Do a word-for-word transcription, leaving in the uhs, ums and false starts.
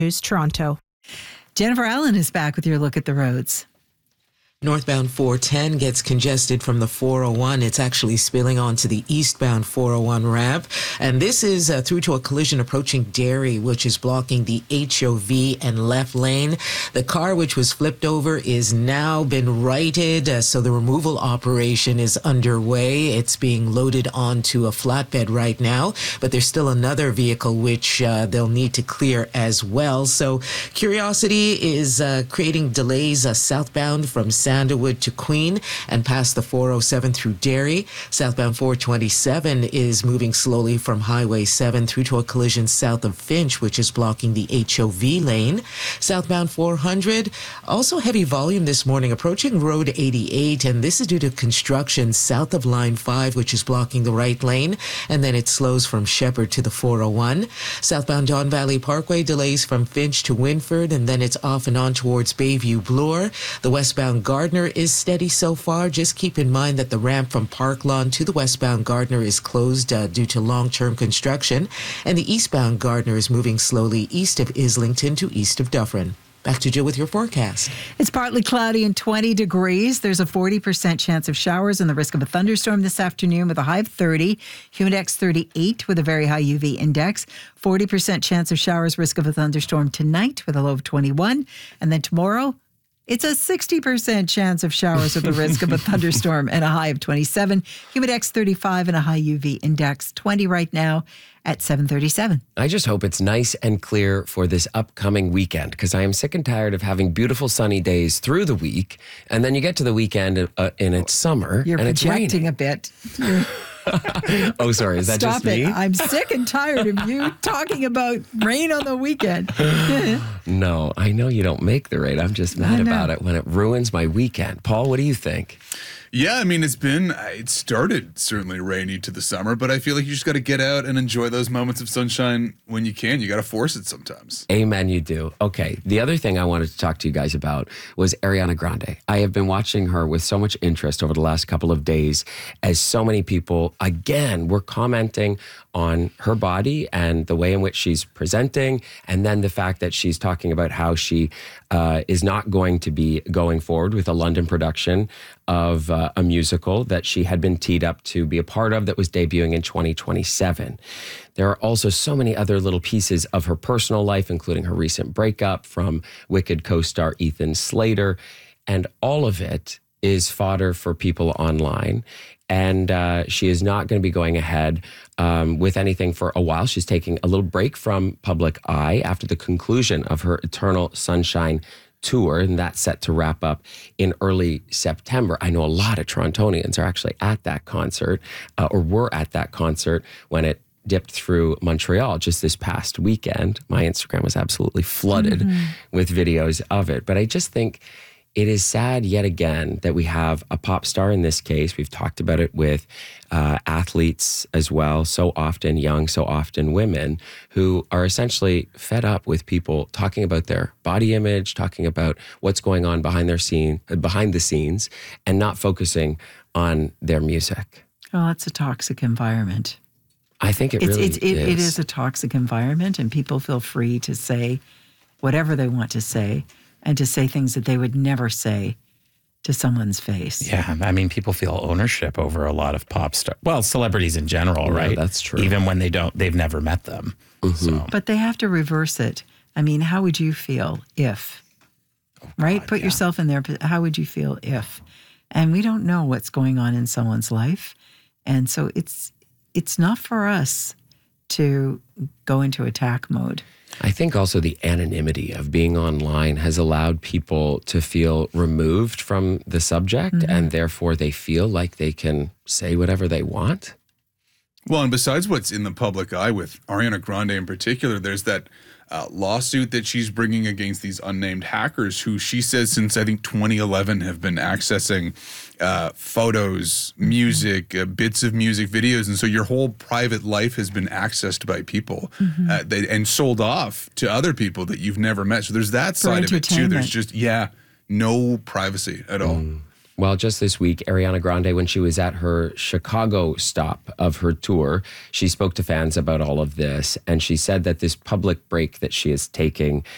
News Toronto. Jennifer Allen is back with your look at the roads. Northbound four ten gets congested from the four oh one. It's actually spilling onto the eastbound four oh one ramp. And this is uh, through to a collision approaching Derry, which is blocking the H O V and left lane. The car, which was flipped over, is now been righted. Uh, so the removal operation is underway. It's being loaded onto a flatbed right now. But there's still another vehicle which uh, they'll need to clear as well. So Curiosity is uh, creating delays uh, southbound from Sandalwood to Queen and past the four oh seven through Derry. Southbound four twenty-seven is moving slowly from Highway seven through to a collision south of Finch, which is blocking the H O V lane. Southbound four hundred, also heavy volume this morning approaching Road eighty-eight, and this is due to construction south of Line five, which is blocking the right lane, and then it slows from Shepherd to the four oh one. Southbound Don Valley Parkway delays from Finch to Winford, and then it's off and on towards Bayview Bloor. The westbound Gardner is steady so far. Just keep in mind that the ramp from Park Lawn to the westbound Gardner is closed uh, due to long-term construction, and the eastbound Gardner is moving slowly east of Islington to east of Dufferin. Back to Jill with your forecast. It's partly cloudy and twenty degrees. There's a forty percent chance of showers and the risk of a thunderstorm this afternoon with a high of thirty. Humidex thirty-eight with a very high U V index. forty percent chance of showers, risk of a thunderstorm tonight with a low of twenty-one. And then tomorrow, it's a sixty percent chance of showers with the risk of a thunderstorm and a high of twenty-seven. Humidex thirty-five and a high U V index twenty right now at seven thirty-seven. I just hope it's nice and clear for this upcoming weekend, because I am sick and tired of having beautiful sunny days through the week, and then you get to the weekend uh, and it's summer. You're and it's projecting raining. a bit. Oh, sorry. Is that Stop just me? it. I'm sick and tired of you talking about rain on the weekend. No, I know you don't make the rain. I'm just mad about it when it ruins my weekend. Paul, what do you think? Yeah, I mean, it's been, it started certainly rainy to the summer, but I feel like you just got to get out and enjoy those moments of sunshine when you can. You got to force it sometimes. Amen, you do. Okay, the other thing I wanted to talk to you guys about was Ariana Grande. I have been watching her with so much interest over the last couple of days, as so many people, again, were commenting on her body and the way in which she's presenting, and then the fact that she's talking about how she uh, is not going to be going forward with a London production of uh, a musical that she had been teed up to be a part of that was debuting in twenty twenty-seven. There are also so many other little pieces of her personal life, including her recent breakup from Wicked co-star Ethan Slater, and all of it is fodder for people online. And uh, she is not going to be going ahead um, with anything for a while. She's taking a little break from public eye after the conclusion of her Eternal Sunshine tour, and that's set to wrap up in early September. I know a lot of Torontonians are actually at that concert, uh, or were at that concert when it dipped through Montreal just this past weekend. My Instagram was absolutely flooded mm-hmm. with videos of it. But I just think it is sad yet again that we have a pop star in this case. We've talked about it with uh, athletes as well, so often young, so often women, who are essentially fed up with people talking about their body image, talking about what's going on behind their scene, behind the scenes, and not focusing on their music. Well, it's a toxic environment. I think it it's, really it's, it, is. It is a toxic environment, and people feel free to say whatever they want to say, and to say things that they would never say to someone's face. Yeah, I mean, people feel ownership over a lot of pop stars. Well, celebrities in general, yeah, right? That's true. Even when they don't, they've never met them. Mm-hmm. So. But they have to reverse it. I mean, how would you feel if, oh, right? God, Put yeah. yourself in there. How would you feel if? And we don't know what's going on in someone's life. And so it's it's not for us to go into attack mode. I think also the anonymity of being online has allowed people to feel removed from the subject, mm-hmm. and therefore they feel like they can say whatever they want. Well, and besides what's in the public eye with Ariana Grande in particular, there's that uh, lawsuit that she's bringing against these unnamed hackers who she says since, I think, twenty eleven have been accessing uh, photos, music, uh, bits of music, videos. And so your whole private life has been accessed by people mm-hmm. uh, they, and sold off to other people that you've never met. So there's that For side of it, too. There's just, yeah, no privacy at all. Mm. Well, just this week, Ariana Grande, when she was at her Chicago stop of her tour, she spoke to fans about all of this. And she said that this public break that she is taking